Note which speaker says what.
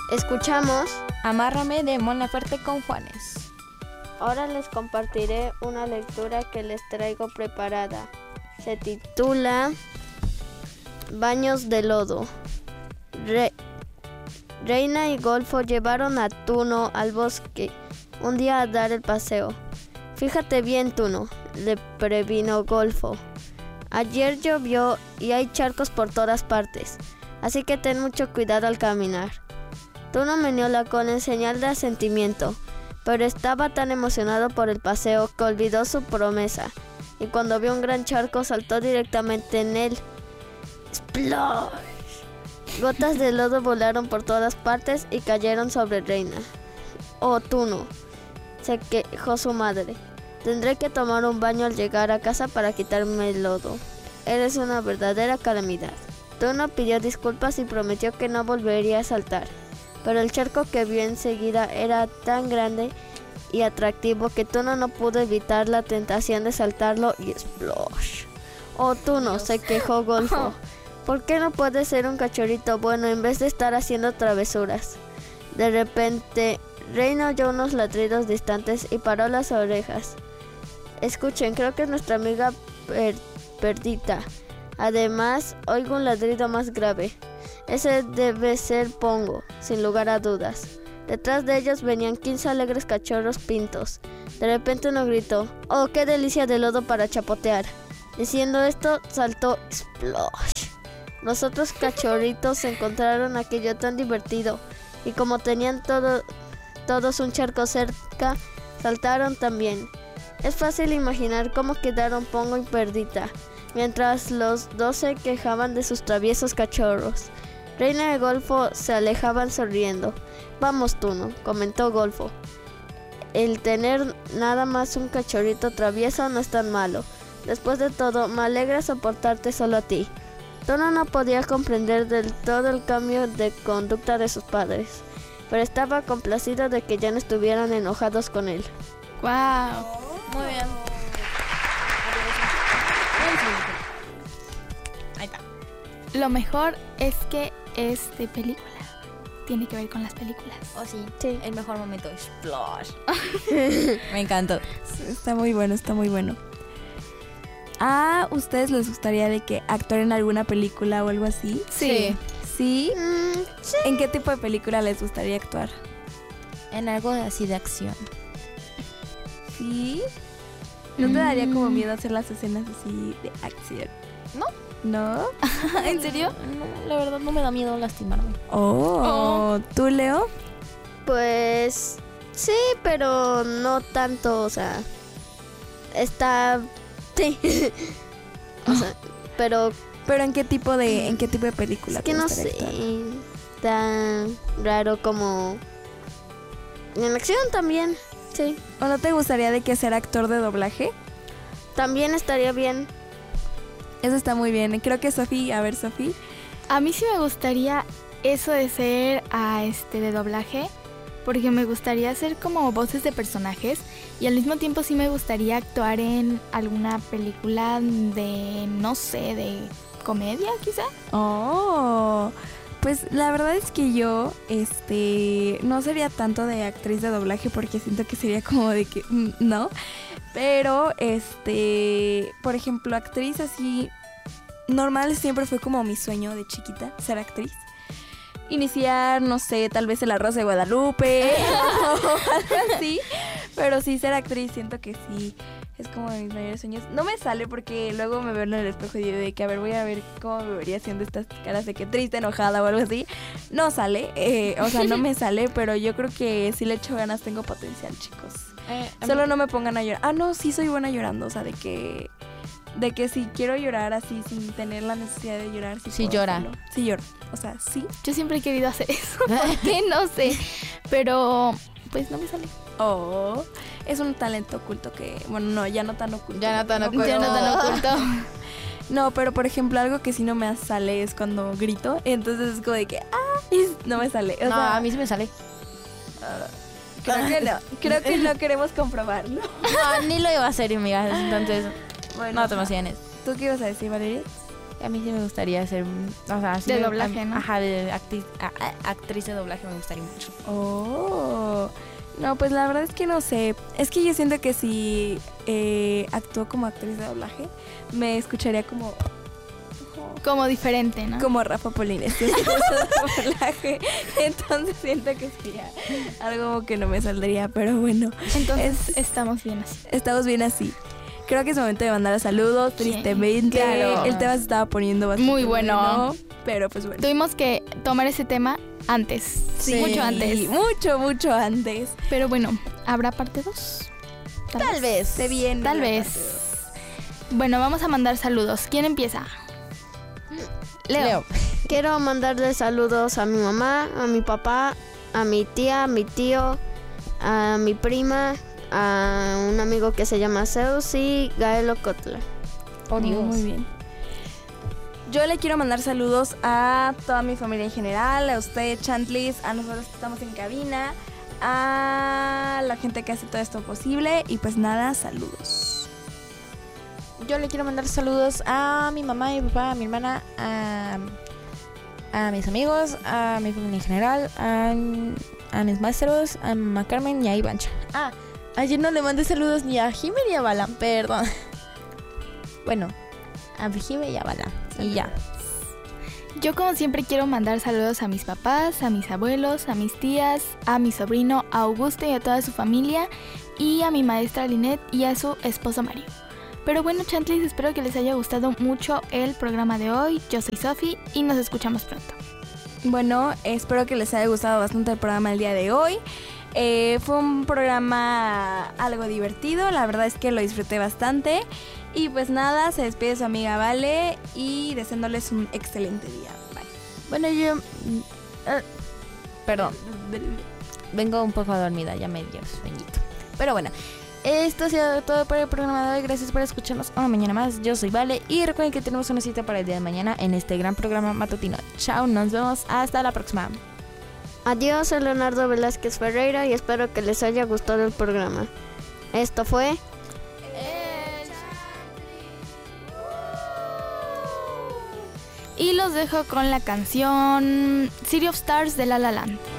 Speaker 1: Escuchamos
Speaker 2: Amárrame de Mon Laferte con Juanes.
Speaker 1: Ahora les compartiré una lectura que les traigo preparada. Se titula Baños de lodo. Reina y Golfo llevaron a Tuno al bosque un día a dar el paseo. Fíjate bien, Tuno, le previno Golfo. Ayer llovió y hay charcos por todas partes, así que ten mucho cuidado al caminar. Tuno meneó la cola en señal de asentimiento, pero estaba tan emocionado por el paseo que olvidó su promesa, y cuando vio un gran charco saltó directamente en él. ¡Splash! Gotas de lodo volaron por todas partes y cayeron sobre Reina. «Oh, Tuno», se quejó su madre, «tendré que tomar un baño al llegar a casa para quitarme el lodo. Eres una verdadera calamidad». Tuno pidió disculpas y prometió que no volvería a saltar, pero el charco que vio enseguida era tan grande y atractivo que Tuno no pudo evitar la tentación de saltarlo y ¡splash! «Oh, Tuno», se quejó Golfo, «¿por qué no puedes ser un cachorrito bueno en vez de estar haciendo travesuras?» De repente, Reina oyó unos ladridos distantes y paró las orejas. «Escuchen, creo que es nuestra amiga Perdita. Además, oigo un ladrido más grave. Ese debe ser Pongo, sin lugar a dudas». Detrás de ellos venían 15 alegres cachorros pintos. De repente uno gritó: «¡Oh, qué delicia de lodo para chapotear!». Diciendo esto, saltó ¡splash! Los otros cachorritos encontraron aquello tan divertido y como tenían todos un charco cerca, saltaron también. Es fácil imaginar cómo quedaron Pongo y Perdita, mientras los dos se quejaban de sus traviesos cachorros. Reina y Golfo se alejaban sonriendo. «Vamos, Tuno», comentó Golfo. «El tener nada más un cachorrito travieso no es tan malo. Después de todo, me alegra soportarte solo a ti». Tuno no podía comprender del todo el cambio de conducta de sus padres, pero estaba complacido de que ya no estuvieran enojados con él.
Speaker 2: ¡Wow! Muy bien. Ahí está. Lo mejor es que es de película. Tiene que ver con las películas.
Speaker 3: Oh, sí.
Speaker 1: Sí.
Speaker 3: El mejor momento es Splash. Me encantó.
Speaker 4: Está muy bueno, está muy bueno. ¿A ustedes les gustaría de que actuar en alguna película o algo así?
Speaker 3: Sí.
Speaker 4: ¿Sí?
Speaker 1: Sí.
Speaker 4: ¿En qué tipo de película les gustaría actuar?
Speaker 3: En algo así de acción.
Speaker 4: ¿Sí? ¿No te daría como miedo hacer las escenas así de acción?
Speaker 3: No.
Speaker 4: ¿No?
Speaker 3: ¿En serio? No, la verdad no me da miedo lastimarme.
Speaker 4: Oh. ¿Tú, Leo?
Speaker 1: Pues sí, pero no tanto, o sea, está... Sí. O sea, pero
Speaker 4: ¿Pero en qué tipo de película?
Speaker 1: es que
Speaker 4: te
Speaker 1: no
Speaker 4: gustaría
Speaker 1: sé,
Speaker 4: actuar?
Speaker 1: tan raro como... En acción también, sí.
Speaker 4: ¿O no te gustaría de que ser actor de doblaje?
Speaker 1: También estaría bien.
Speaker 4: Eso está muy bien. Creo que Sofi, a ver, Sofi.
Speaker 2: A mí sí me gustaría eso de ser de doblaje, porque me gustaría hacer como voces de personajes y al mismo tiempo sí me gustaría actuar en alguna película de, no sé, de comedia quizá.
Speaker 4: Oh, pues la verdad es que yo, no sería tanto de actriz de doblaje porque siento que sería como de que, no. Pero, por ejemplo, actriz así, normal siempre fue como mi sueño de chiquita, ser actriz. Iniciar, no sé, tal vez en La Rosa de Guadalupe o algo así. Pero sí, ser actriz siento que sí, es como de mis mayores sueños. No me sale porque luego me veo en el espejo y digo de que, a ver, voy a ver cómo me vería haciendo estas caras de que triste, enojada o algo así. No sale, o sea, no me sale, pero yo creo que si le echo ganas tengo potencial, chicos. Solo no me pongan a llorar. Ah, no, sí soy buena llorando, o sea, de que si quiero llorar así sin tener la necesidad de llorar, sí puedo
Speaker 3: llora.
Speaker 4: hacerlo. Sí lloro, o sea, sí.
Speaker 2: Yo siempre he querido hacer eso, ¿por qué? No sé, pero pues no me sale.
Speaker 4: Oh, es un talento oculto que, bueno, no, ya no tan oculto.
Speaker 3: Ya no tan oculto.
Speaker 2: Ya no tan oculto.
Speaker 4: No, pero por ejemplo, algo que sí no me sale es cuando grito, entonces es como de que, no me sale. O
Speaker 3: No,
Speaker 4: sea,
Speaker 3: a mí sí me sale.
Speaker 4: creo que no queremos comprobarlo.
Speaker 3: No, ni lo iba a hacer, amigas. Entonces,
Speaker 4: Bueno,
Speaker 3: no te emociones.
Speaker 4: ¿Tú qué ibas a decir, Valeria?
Speaker 3: A mí sí me gustaría ser, o sea, sí
Speaker 2: De
Speaker 3: me-
Speaker 2: doblaje, ¿no?
Speaker 3: Ajá, de actriz de doblaje me gustaría mucho.
Speaker 4: Oh, no, pues la verdad es que no sé. Es que yo siento que si actúo como actriz de doblaje, me escucharía como
Speaker 2: Como diferente, ¿no?
Speaker 4: como Rafa Polines. Yo soy de doblaje, entonces siento que sería algo que no me saldría, pero bueno,
Speaker 2: Entonces estamos bien así.
Speaker 4: estamos bien así. Creo que es momento de mandar saludos,
Speaker 2: Sí,
Speaker 4: tristemente.
Speaker 2: claro.
Speaker 4: El tema se estaba poniendo bastante
Speaker 2: Muy bueno.
Speaker 4: pero pues bueno.
Speaker 2: Tuvimos que tomar ese tema antes, mucho antes.
Speaker 4: Mucho antes.
Speaker 2: Pero bueno, ¿habrá parte 2?
Speaker 3: Tal vez.
Speaker 4: Se viene
Speaker 2: Tal
Speaker 4: la
Speaker 2: vez.
Speaker 4: parte dos.
Speaker 2: Bueno, vamos a mandar saludos. ¿Quién empieza? Leo.
Speaker 1: Quiero mandarle saludos a mi mamá, a mi papá, a mi tía, a mi tío, a mi prima, a un amigo que se llama Zeus y Gael Ocotla.
Speaker 3: Oh, Dios.
Speaker 4: Muy bien. Yo le quiero mandar saludos a toda mi familia en general, a usted, Chantlis, a nosotros que estamos en cabina, a la gente que hace todo esto posible y pues nada, saludos.
Speaker 3: Yo le quiero mandar saludos a mi mamá, a mi papá, a mi hermana, a mis amigos, a mi familia en general, a mis maestros, a mamá Carmen y a Ivancha. Ayer no le mandé saludos ni a Jimmy ni a Balan, perdón. Bueno, a Jimmy y a Balan. Y ya.
Speaker 2: Yo como siempre quiero mandar saludos a mis papás, a mis abuelos, a mis tías, a mi sobrino Augusto y a toda su familia y a mi maestra Linet y a su esposo Mario. Pero bueno, Chantlis, espero que les haya gustado mucho el programa de hoy. Yo soy Sofi y nos escuchamos pronto.
Speaker 4: Bueno, espero que les haya gustado bastante el programa el día de hoy. Fue un programa algo divertido, la verdad es que lo disfruté bastante. Y pues nada, se despide su amiga Vale y deseándoles un excelente día. Bye.
Speaker 3: Bueno, yo... perdón. Vengo un poco dormida, ya me dio sueñito. Pero bueno, esto ha sido todo por el programa de hoy. Gracias por escucharnos una mañana más. Yo soy Vale y recuerden que tenemos una cita para el día de mañana en este gran programa matutino. Chao, nos vemos. Hasta la próxima.
Speaker 1: Adiós, soy Leonardo Velázquez Ferreira y espero que les haya gustado el programa. Esto fue...
Speaker 2: Y los dejo con la canción City of Stars de La La Land.